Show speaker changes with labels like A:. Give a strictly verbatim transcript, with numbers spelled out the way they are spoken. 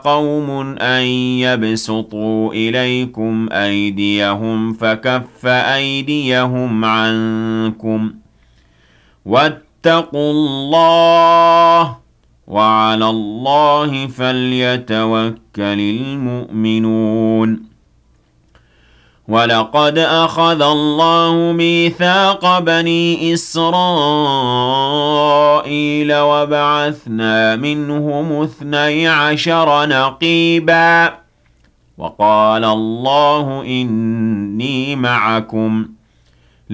A: قوم أن يبسطوا إليكم أيديهم فكف أيديهم عنكم واتقوا الله وعلى الله فليتوكل المؤمنون ولقد أخذ الله ميثاق بني إسرائيل وبعثنا منهم اثني عشر نقيبا وقال الله إني معكم